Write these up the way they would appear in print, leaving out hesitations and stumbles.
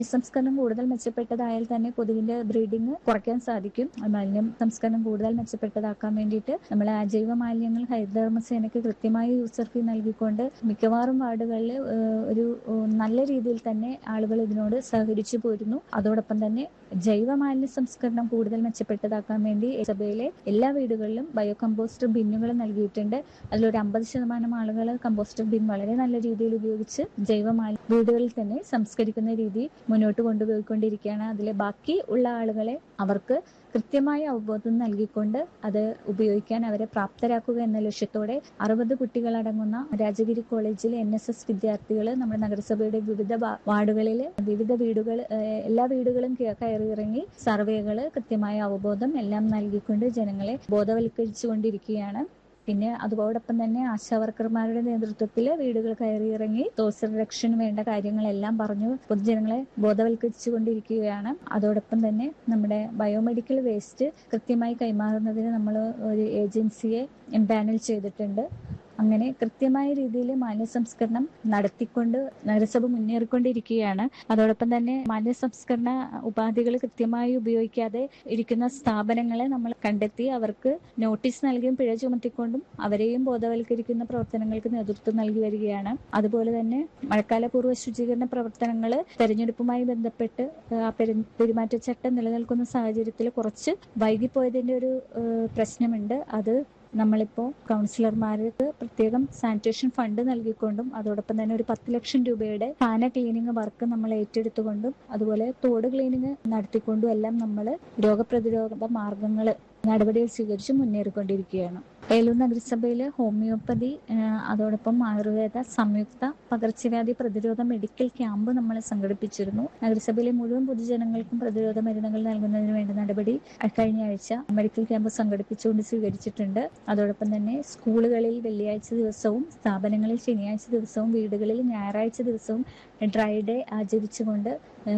സംസ്കരണം കൂടുതൽ മെച്ചപ്പെട്ടതായാൽ തന്നെ കൊതുകിന്റെ ബ്രീഡിംഗ് കുറയ്ക്കാൻ സാധിക്കും. മാലിന്യം സംസ്കരണം കൂടുതൽ മെച്ചപ്പെട്ടതാക്കാൻ വേണ്ടിയിട്ട് നമ്മൾ അജൈവ മാലിന്യങ്ങൾ ഹരിതകർമ്മസേനയ്ക്ക് കൃത്യമായി യൂസർ ഫീ നൽകിക്കൊണ്ട് മിക്കവാറും വാർഡുകളിൽ ഒരു നല്ല രീതിയിൽ തന്നെ ആളുകൾ ഇതിനോട് സഹകരിച്ചു പോരുന്നു. അതോടൊപ്പം തന്നെ ജൈവ മാലിന്യ സംസ്കരണം കൂടുതൽ മെച്ചപ്പെട്ടതാക്കാൻ വേണ്ടി സഭയിലെ എല്ലാ വീടുകളിലും ബയോ കമ്പോസ്റ്റർ ബിന്നുകൾ നൽകിയിട്ടുണ്ട്. അതിലൊരു 50% ആളുകൾ കമ്പോസ്റ്റർ ബിൻ വളരെ നല്ല രീതിയിൽ ഉപയോഗിച്ച് ജൈവ മാലിന്യ വീടുകളിൽ തന്നെ സംസ്കരിക്കുന്ന രീതി മുന്നോട്ട് കൊണ്ടുപോയിക്കൊണ്ടിരിക്കുകയാണ്. അതിലെ ബാക്കി ഉള്ള ആളുകളെ അവർക്ക് കൃത്യമായ അവബോധം നൽകിക്കൊണ്ട് അത് ഉപയോഗിക്കാൻ അവരെ പ്രാപ്തരാക്കുക എന്ന ലക്ഷ്യത്തോടെ 60 കുട്ടികളടങ്ങുന്ന രാജഗിരി കോളേജിലെ NSS വിദ്യാർത്ഥികൾ നമ്മുടെ നഗരസഭയുടെ വിവിധ വാർഡുകളിൽ വിവിധ വീടുകൾ എല്ലാ വീടുകളും കയറിയിറങ്ങി സർവേകൾ കൃത്യമായ അവബോധം എല്ലാം നൽകിക്കൊണ്ട് ജനങ്ങളെ ബോധവൽക്കരിച്ചുകൊണ്ടിരിക്കുകയാണ്. പിന്നെ അതോടൊപ്പം തന്നെ ആശാവർക്കർമാരുടെ നേതൃത്വത്തിൽ വീടുകൾ കയറിയിറങ്ങി സോഴ്സ് റിഡക്ഷന് വേണ്ട കാര്യങ്ങളെല്ലാം പറഞ്ഞു പൊതുജനങ്ങളെ ബോധവൽക്കരിച്ചുകൊണ്ടിരിക്കുകയാണ്. അതോടൊപ്പം തന്നെ നമ്മുടെ ബയോമെഡിക്കൽ വേസ്റ്റ് കൃത്യമായി കൈമാറുന്നതിന് നമ്മൾ ഒരു ഏജൻസിയെ എംപാനൽ ചെയ്തിട്ടുണ്ട്. അങ്ങനെ കൃത്യമായ രീതിയിൽ മാലിന്യ സംസ്കരണം നടത്തിക്കൊണ്ട് നഗരസഭ മുന്നേറിക്കൊണ്ടിരിക്കുകയാണ്. അതോടൊപ്പം തന്നെ മാലിന്യ സംസ്കരണ ഉപാധികൾ കൃത്യമായി ഉപയോഗിക്കാതെ ഇരിക്കുന്ന സ്ഥാപനങ്ങളെ നമ്മൾ കണ്ടെത്തി അവർക്ക് നോട്ടീസ് നൽകിയും പിഴ ചുമത്തിക്കൊണ്ടും അവരെയും ബോധവൽക്കരിക്കുന്ന പ്രവർത്തനങ്ങൾക്ക് നേതൃത്വം നൽകി വരികയാണ്. അതുപോലെ തന്നെ മഴക്കാലപൂർവ്വ ശുചീകരണ പ്രവർത്തനങ്ങൾ തെരഞ്ഞെടുപ്പുമായി ബന്ധപ്പെട്ട് പെരുമാറ്റച്ചട്ടം നിലനിൽക്കുന്ന സാഹചര്യത്തിൽ കുറച്ച് വൈകിപ്പോയതിന്റെ ഒരു പ്രശ്നമുണ്ട്. അത് നമ്മളിപ്പോൾ കൗൺസിലർമാർക്ക് പ്രത്യേകം സാനിറ്റേഷൻ ഫണ്ട് നൽകിക്കൊണ്ടും അതോടൊപ്പം തന്നെ ഒരു 10 ലക്ഷം രൂപയുടെ പാന ക്ലീനിങ് വർക്ക് നമ്മൾ ഏറ്റെടുത്തുകൊണ്ടും അതുപോലെ തോട് ക്ലീനിങ് നടത്തിക്കൊണ്ടും എല്ലാം നമ്മൾ രോഗപ്രതിരോധ മാർഗങ്ങൾ നടപടികൾ സ്വീകരിച്ച് മുന്നേറിക്കൊണ്ടിരിക്കുകയാണ്. ഏലൂർ നഗരസഭയിൽ ഹോമിയോപ്പതി അതോടൊപ്പം ആയുർവേദ സംയുക്ത പകർച്ചവ്യാധി പ്രതിരോധ മെഡിക്കൽ ക്യാമ്പ് നമ്മൾ സംഘടിപ്പിച്ചിരുന്നു. നഗരസഭയിലെ മുഴുവൻ പൊതുജനങ്ങൾക്കും പ്രതിരോധ മരുന്നുകൾ നൽകുന്നതിന് വേണ്ട നടപടി കഴിഞ്ഞ ആഴ്ച മെഡിക്കൽ ക്യാമ്പ് സംഘടിപ്പിച്ചുകൊണ്ട് സ്വീകരിച്ചിട്ടുണ്ട്. അതോടൊപ്പം തന്നെ സ്കൂളുകളിൽ വെള്ളിയാഴ്ച ദിവസവും സ്ഥാപനങ്ങളിൽ ശനിയാഴ്ച ദിവസവും വീടുകളിൽ ഞായറാഴ്ച ദിവസവും ഡ്രൈ ഡേ ആചരിച്ചുകൊണ്ട്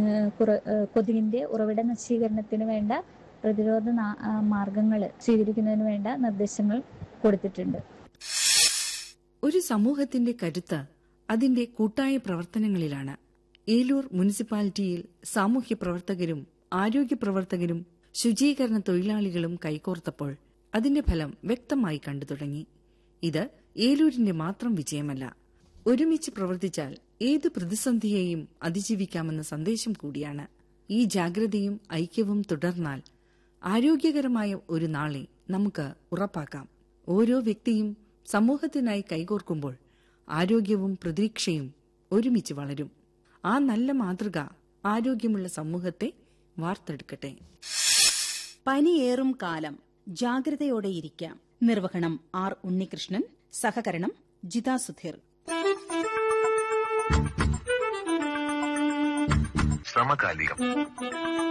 കൊതുകിന്റെ ഉറവിട നശീകരണത്തിന് വേണ്ട പ്രതിരോധ മാർഗങ്ങൾ സ്വീകരിക്കുന്നതിന് വേണ്ട നിർദ്ദേശങ്ങൾ കൊടുത്തിട്ടുണ്ട്. ഒരു സമൂഹത്തിന്റെ കരുത്ത് അതിന്റെ കൂട്ടായ പ്രവർത്തനങ്ങളിലാണ്. ഏലൂർ മുനിസിപ്പാലിറ്റിയിൽ സാമൂഹ്യ പ്രവർത്തകരും ആരോഗ്യ പ്രവർത്തകരും ശുചീകരണ തൊഴിലാളികളും കൈകോർത്തപ്പോൾ അതിന്റെ ഫലം വ്യക്തമായി കണ്ടു തുടങ്ങി. ഇത് ഏലൂരിന്റെ മാത്രം വിജയമല്ല. ഒരുമിച്ച് പ്രവർത്തിച്ചാൽ ഏത് പ്രതിസന്ധിയെയും അതിജീവിക്കാമെന്ന സന്ദേശം കൂടിയാണ്. ഈ ജാഗ്രതയും ഐക്യവും തുടർന്നാൽ ആരോഗ്യകരമായ ഒരു നാളെ നമുക്ക് ഉറപ്പാക്കാം. ഓരോ വ്യക്തിയും സമൂഹത്തിനായി കൈകോർക്കുമ്പോൾ ആരോഗ്യവും പ്രതീക്ഷയും ഒരുമിച്ച് വളരും. ആ നല്ല മാതൃക ആരോഗ്യമുള്ള സമൂഹത്തെ വാർത്തെടുക്കട്ടെ. പനിയേറും കാലം ജാഗ്രതയോടെയിരിക്കാം. നിർവഹണം R. ഉണ്ണികൃഷ്ണൻ. സഹകരണം ജിതാ സുധീർ. സമകാലികം